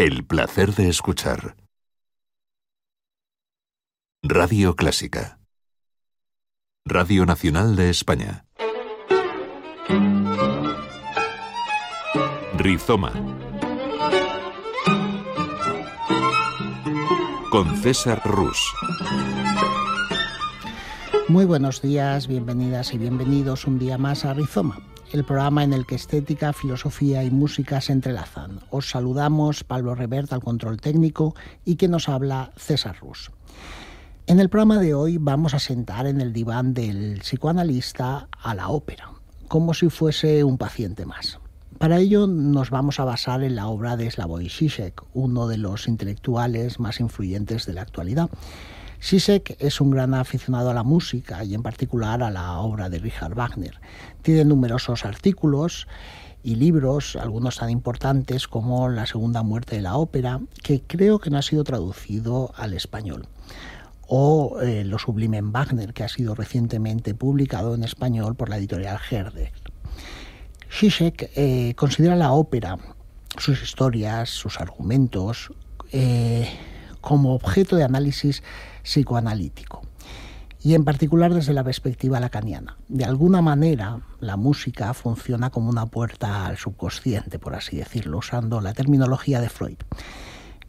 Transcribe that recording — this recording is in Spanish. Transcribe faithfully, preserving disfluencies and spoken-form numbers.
El placer de escuchar. Radio Clásica. Radio Nacional de España. Rizoma. Con César Rus. Muy buenos días, bienvenidas y bienvenidos un día más a Rizoma, el programa en el que estética, filosofía y música se entrelazan. Os saludamos Pablo Revert al control técnico y quien nos habla, César Rus. En el programa de hoy vamos a sentar en el diván del psicoanalista a la ópera, como si fuese un paciente más. Para ello nos vamos a basar en la obra de Slavoj Žižek, uno de los intelectuales más influyentes de la actualidad. Žižek es un gran aficionado a la música y en particular a la obra de Richard Wagner. Tiene numerosos artículos y libros, algunos tan importantes como La segunda muerte de la ópera, que creo que no ha sido traducido al español, o eh, Lo sublime en Wagner, que ha sido recientemente publicado en español por la editorial Herder. Žižek eh, considera la ópera, sus historias, sus argumentos, eh, como objeto de análisis psicoanalítico, y en particular desde la perspectiva lacaniana. De alguna manera, la música funciona como una puerta al subconsciente, por así decirlo, usando la terminología de Freud.